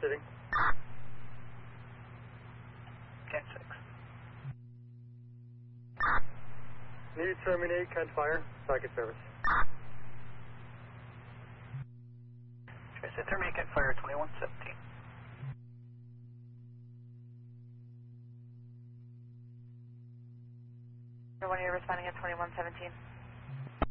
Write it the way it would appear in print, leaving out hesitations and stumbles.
Sitting. Cat 6. Need to terminate, can't fire, target service. Tracer, terminate, cat fire 2117. When are you responding at 2117?